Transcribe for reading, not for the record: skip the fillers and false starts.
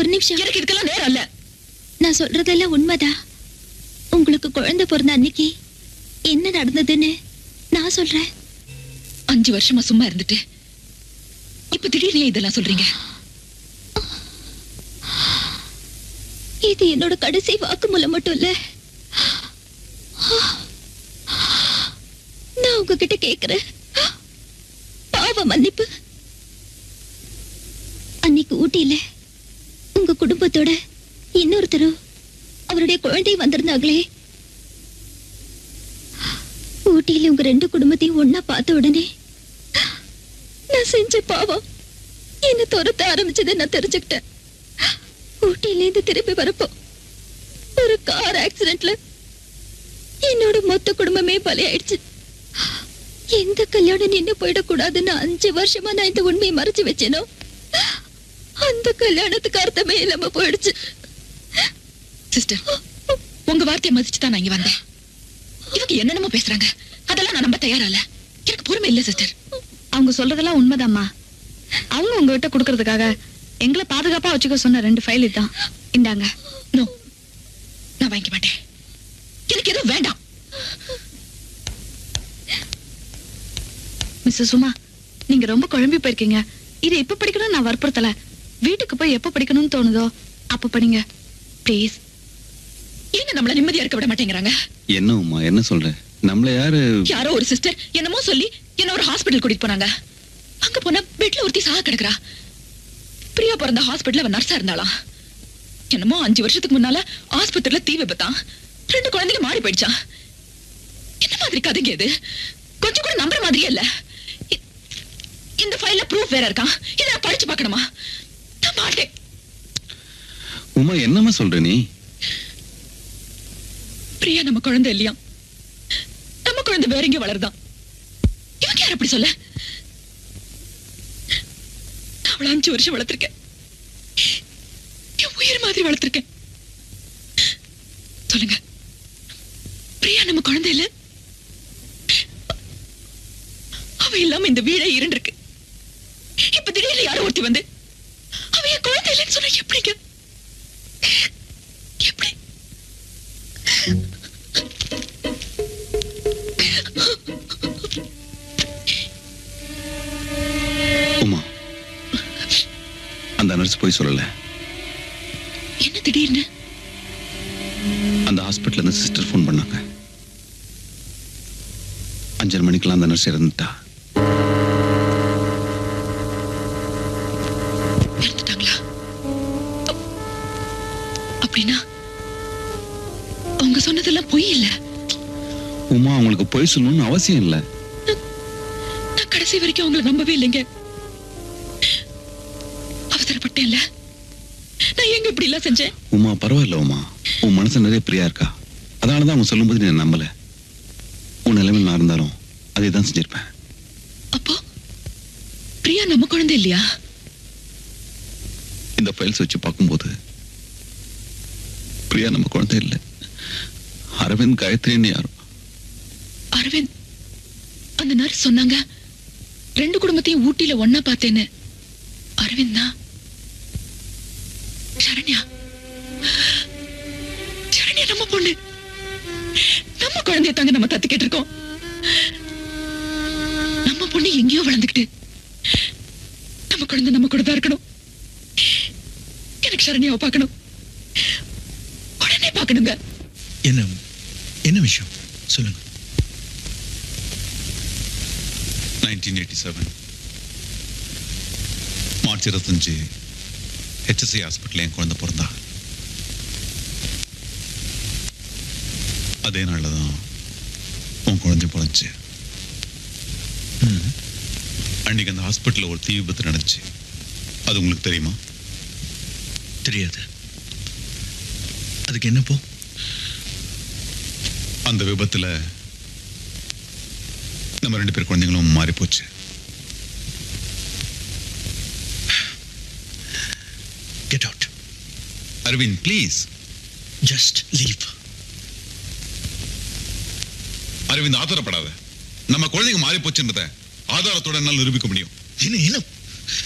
ஒரு நிமிஷம். எனக்கு இதுக்கெல்லாம் நேரம் இல்ல. நான் சொல்றதெல்லாம் உண்மைதான். உங்களுக்கு குழந்தை பிறந்த அன்னைக்கு என்ன நடந்ததுன்னு நான் சொல்றேன். 5 வருஷமா சும்மா இருந்துட்டு இப்ப திடீர்னு இதெல்லாம் சொல்றீங்க? இது என்னோட கடைசி வாக்குமூலம் மட்டும் இல்ல. நான் உங்ககிட்ட கேக்குறேன், பாவ மன்னிப்பு. அன்னைக்கு ஊட்டியில உங்க குடும்பத்தோட இன்னொருத்தர் அவருடைய குழந்தை வந்திருந்தாங்களே, ஊட்டியில உங்க 2 குடும்பத்தையும் ஒன்னா பார்த்த உடனே நான் செஞ்ச பாவம் என்ன துரத்த ஆரம்பிச்சதை நான் தெரிஞ்சுக்கிட்டேன். ஊட்டியில இருந்து திரும்பி வரப்போ ஒரு கார் ஆக்சிடென்ட்ல என்னோட மொத்த குடும்பமே பலியாயிடுச்சு. எந்த கல்யாணம் நின்னு போயிடக்கூடாதுன்னு 5 வருஷமா நான் இந்த உண்மையை மறைச்சு வச்சேனோ அந்த கல்யாணத்துக்கு அர்த்தமே இல்லாம போயிடுச்சு. சிஸ்டர், உங்க வார்த்தையை மதிச்சுதான் நான் இங்க வந்தேன். இவங்க என்னென்னமோ பேசுறாங்க, அதெல்லாம் நான் நம்ப தயாரா இல்ல. எனக்கு பொறுமை இல்ல சிஸ்டர். அவங்க சொல்றதெல்லாம் உண்மைதாம்மா. அவங்க உங்ககிட்ட கொடுக்கறதுக்காக எங்களை பாதுகாப்பா வச்சுக்க சொன்ன 2 ஃபைல் இதுதான். இந்தாங்க. நோ, நான் வாங்கிக்க மாட்டேன். எனக்கு எதுவும் வேண்டாம். மிஸ்ஸஸ் சுமா, நீங்க ரொம்ப குழம்பி போயிருக்கீங்க. இதை எப்ப படிக்கணும்னு நான் வற்புறுத்தல. வீட்டுக்கு போய் எப்ப படிக்கணும்னு தோணுதோ அப்ப படிங்க ப்ளீஸ். ஏங்க நம்மள நிம்மதியா இருக்க விட மாட்டேங்கிறாங்க? என்ன உமா, என்ன சொல்ற? நம்மள யாரோ ஒரு சிஸ்டர் என்னமோ சொல்லி என்ன ஒரு ஹாஸ்பிடல் கூட்டிட்டு போனாங்க. அங்க போனா பெட்ல ஒருத்தி சாக கிடக்குறா. பிரியா பிறந்த ஹாஸ்பிடல்ல அவ நர்ஸா இருந்தாளாம். என்னமோ 5 வருஷத்துக்கு முன்னால ஆஸ்பத்திரியில தீ விபத்தான். 2 குழந்தைங்க மாறி போயிடுச்சான். என்ன மாதிரி கதைங்க இது? கொஞ்சம் கூட நம்புற மாதிரியே இல்ல. இந்த ஃபைல்ல ப்ரூஃப் வேற இருக்கான். இத நான் படிச்சு பார்க்கணுமா? நான் மாட்டேன். உமா, என்னமா சொல்ற நீ? பிரியா நம்ம குழந்தை இல்லையா? நம்ம குழந்தை வேற எங்க வளருதான். இவங்க யார் அப்படி சொல்ல? நான் அவளை 5 வருஷம் வளர்த்திருக்கேன். என் உயிர் மாதிரி வளர்த்திருக்கேன். சொல்லுங்க, பிரியா நம்ம குழந்தை இல்ல? அவ இல்லாம இந்த வீடே இருண்டிருக்கு. இப்ப திடீர்னு யாரோ ஒருத்தி வந்து அவ என் குழந்தை இல்லைன்னு சொன்னா எப்படிங்க? எப்படி? உமா, அந்த நர்ஸ் போய் சொல்லல. என்ன திடீர்னு? அந்த ஹாஸ்பிட்டல்ல இருந்து சிஸ்டர் போன் பண்ணாங்க. 5:30 மணிக்கெல்லாம் அந்த நர்ஸ் இறந்துட்டா. இறந்துட்டாங்களா? அப்படின்னா அவங்க சொன்னதெல்லாம் பொய் இல்ல? உமா, அவங்களுக்கு பொய் சொல்லணும்னு அவசியம் இல்ல. நான் கடைசி வரைக்கும் அவங்களை நம்பவே இல்லைங்க. அவசரப்பட்டேன்ல. நான் எங்க இப்படி எல்லாம் செஞ்சேன்? உமா, பரவாயில்ல உமா, உன் மனசு நிறைய பிரியா இருக்கா. அதனாலதான் அவங்க சொல்லும் போது நீ நம்பல. உன் நிலைமையில் நான் இருந்தாலும் அதே தான் செஞ்சிருப்பேன். அப்போ பிரியா நம்ம குழந்தை இல்லையா? இந்த ஃபைல்ஸ் வச்சு பார்க்கும்போது பிரியா நம்ம குழந்தை இல்லை. அரவிந்த், காயத்ரின்னு யாரும். அரவிந்த், அந்த நர்ஸ் சொன்னாங்க 2 குடும்பத்தையும் ஊட்டியில ஒன்னா பார்த்தேன்னு. அரவிந்த் தான். சரண்யா, சரண்யா நம்ம பொண்ணு. நம்ம குழந்தைய தாங்க நம்ம தத்துக்கிட்டு இருக்கோம். நம்ம பொண்ணு எங்கேயோ வளர்ந்துக்கிட்டு நம்ம குழந்தை நம்ம கூட தான் இருக்கணும். எனக்கு சரண்யாவை பார்க்கணும். உடனே பார்க்கணுங்க. என்ன விஷயம் சொல்லுங்க. 1987 மார்ச் 25 HSI ஹாஸ்பிட்டல் என் குழந்தை பிறந்தா. அதே நாள்ல தான் உன் குழந்தை பிறந்துச்சு. அன்னைக்கு அந்த ஹாஸ்பிட்டல்ல ஒரு தீ விபத்து நடந்துச்சு. அது உங்களுக்கு தெரியுமா? தெரியாது. அதுக்கு என்னப்போ? அந்த விபத்துல நம்ம 2 பேர் குழந்தைங்களும் மாறி போச்சு. Get out. Aravind, please. Just leave. Aravind, ஆத்திரப்படாத. நம்ம குழந்தைங்க மாறி போச்சுன்றத ஆதாரத்தோட என்னால் நிரூபிக்க முடியும். என்ன